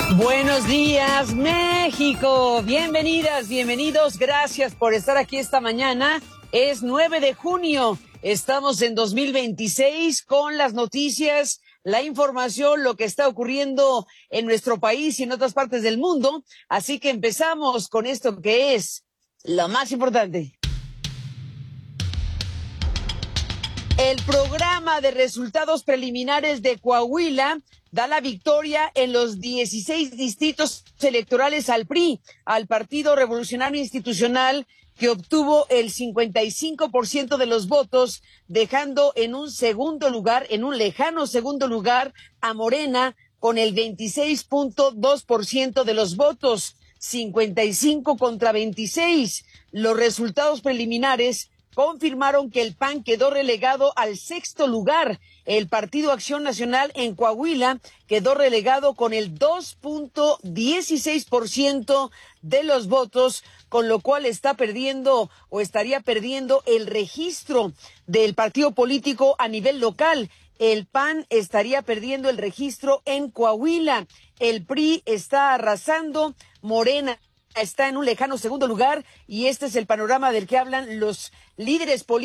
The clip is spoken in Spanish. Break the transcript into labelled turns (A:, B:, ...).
A: Buenos días, México. Bienvenidas, bienvenidos. Gracias por estar aquí esta mañana. Es 9 de junio. Estamos en 2026 con las noticias, la información, lo que está ocurriendo en nuestro país y en otras partes del mundo. Así que empezamos con esto que es lo más importante. El programa de resultados preliminares de Coahuila da la victoria en los 16 distritos electorales al PRI, al Partido Revolucionario Institucional, que obtuvo el 55% de los votos, dejando en un segundo lugar, en un lejano segundo lugar, a Morena con el 26.2% de los votos, 55 contra 26. Los resultados preliminares confirmaron que el PAN quedó relegado al sexto lugar. El Partido Acción Nacional en Coahuila quedó relegado con el 2.16% de los votos, con lo cual está perdiendo o estaría perdiendo el registro del partido político a nivel local. El PAN estaría perdiendo el registro en Coahuila. El PRI está arrasando. Morena está en un lejano segundo lugar y este es el panorama del que hablan los líderes políticos